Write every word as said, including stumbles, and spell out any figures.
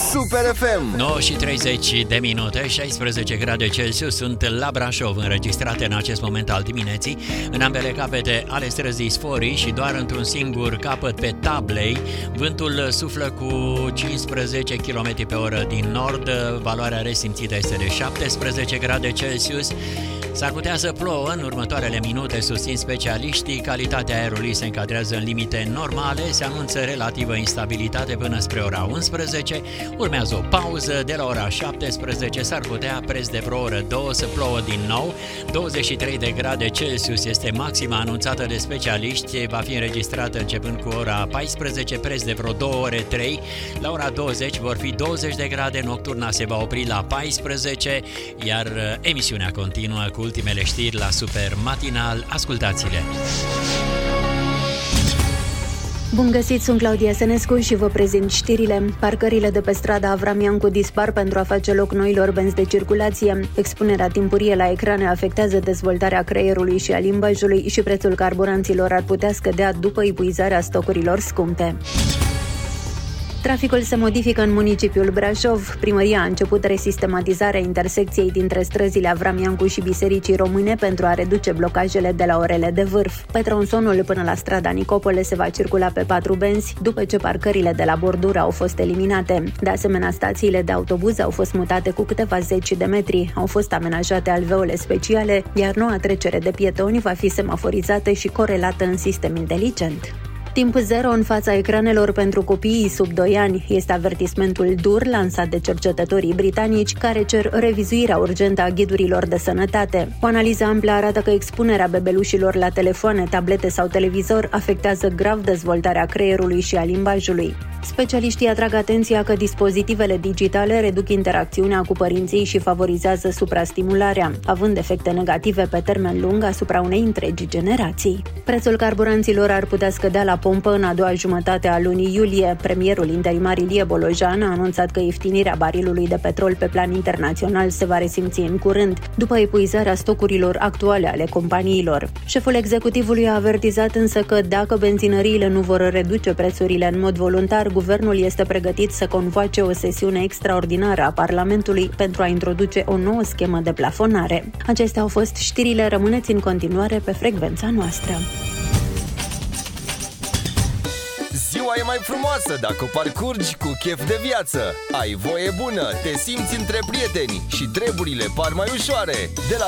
Super F M. nouă și treizeci de minute, șaisprezece grade Celsius sunt la Brașov, înregistrate în acest moment al dimineții, în ambele capete ale străzii Sforii și doar într-un singur capăt pe Tablei. Vântul suflă cu cincisprezece kilometri pe oră din nord, valoarea resimțită este de șaptesprezece grade Celsius. S-ar putea să plouă în următoarele minute, susțin specialiștii. Calitatea aerului se încadrează în limite normale, se anunță relativă instabilitate până spre ora unsprezece. Urmează o pauză, de la ora șaptesprezece s-ar putea preț de vreo oră, două să plouă din nou. douăzeci și trei de grade Celsius este maxima anunțată de specialiști, va fi înregistrată începând cu ora paisprezece, preț de vreo două ore, trei. La ora douăzeci vor fi douăzeci de grade, nocturna se va opri la paisprezece, iar emisiunea continuă cu ultimele știri la Super Matinal. Ascultați-le! Bun găsit, sunt Claudia Senescu și vă prezint știrile. Parcările de pe strada Avram Iancu dispar pentru a face loc noilor benzi de circulație. Expunerea timpurie la ecrane afectează dezvoltarea creierului și a limbajului și prețul carburanților ar putea scădea după epuizarea stocurilor scumpe. Traficul se modifică în municipiul Brașov. Primăria a început resistematizarea intersecției dintre străzile Avram Iancu și Bisericii Române pentru a reduce blocajele de la orele de vârf. Pe tronsonul până la strada Nicopole se va circula pe patru benzi, după ce parcările de la bordură au fost eliminate. De asemenea, stațiile de autobuz au fost mutate cu câteva zeci de metri. Au fost amenajate alveole speciale, iar noua trecere de pietoni va fi semaforizată și corelată în sistem inteligent. Timp zero în fața ecranelor pentru copiii sub doi ani este avertismentul dur lansat de cercetătorii britanici care cer revizuirea urgentă a ghidurilor de sănătate. O analiză amplă arată că expunerea bebelușilor la telefoane, tablete sau televizor afectează grav dezvoltarea creierului și a limbajului. Specialiștii atrag atenția că dispozitivele digitale reduc interacțiunea cu părinții și favorizează suprastimularea, având efecte negative pe termen lung asupra unei întregi generații. Prețul carburanților ar putea scădea la pompă în a doua jumătate a lunii iulie. Premierul interimar Ilie Bolojan a anunțat că ieftinirea barilului de petrol pe plan internațional se va resimți în curând, după epuizarea stocurilor actuale ale companiilor. Șeful executivului a avertizat însă că dacă benzinăriile nu vor reduce prețurile în mod voluntar, guvernul este pregătit să convoace o sesiune extraordinară a Parlamentului pentru a introduce o nouă schemă de plafonare. Acestea au fost știrile, rămâneți în continuare pe frecvența noastră. Ziua e mai frumoasă dacă o parcurgi cu chef de viață. Ai voie bună, te simți între prieteni și treburile par mai ușoare. De la